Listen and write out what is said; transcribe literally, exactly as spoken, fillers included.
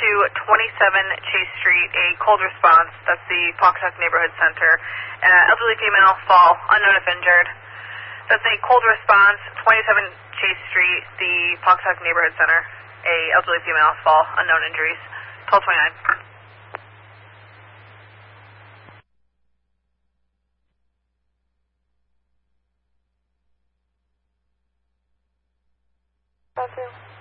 to twenty-seven Chase Street, a cold response. That's the Pawcatuck Neighborhood Center. Uh, elderly female fall, unknown if injured. That's a cold response, twenty-seven Chase Street, the Pawcatuck Neighborhood Center. A elderly female fall, unknown injuries. twelve twenty-nine. Thank you.